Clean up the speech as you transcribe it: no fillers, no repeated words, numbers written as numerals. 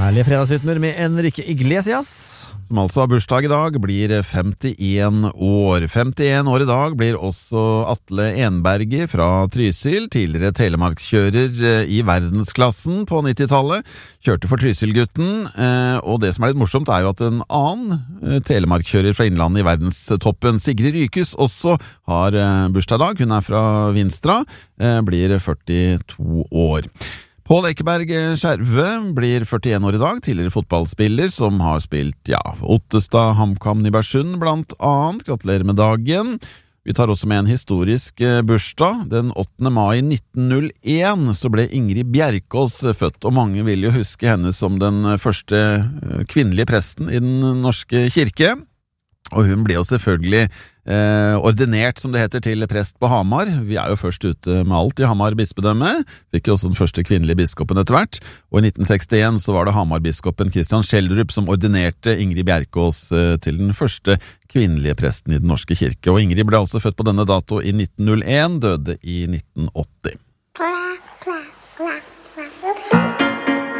Herlige fredagsrytmer med Enrique Iglesias, som altså har bursdag i dag, blir 51 år. 51 år i dag blir også Atle Enberget fra Trysil, tidligere telemarkskjører i verdensklassen på 90-tallet. Kjørte for Trysilgutten, og det som er litt morsomt er jo at en annen telemarkskjører fra Innlandet i verdenstoppen, Sigrid Rykes, også har bursdag i dag. Hun er fra Vinstra, blir 42 år. Pål Ekeberg Skjerve blir 41 år i dag, tidligere fotballspiller som har spilt Ottestad, HamKam, Nybergsund blant annet. Gratulerer med dagen. Vi tar også med en historisk bursdag. Den 8. mai 1901 så ble Ingrid Bjerkås født, og mange vil jo huske henne som den første kvinnelige presten i den norske kirke. Og hun ble jo selvfølgelig ordinert, som det heter, til prest på Hamar. Vi er jo først ute med alt i Hamar bispedømme. Fikk jo også den første kvinnelige biskopen etter hvert. Og i 1961 så var det Hamar-biskopen Kristian Schjelderup som ordinerte Ingrid Bjerkås til den første kvinnelige presten i den norske kirke. Og Ingrid ble altså født på denne dato i 1901, døde i 1980.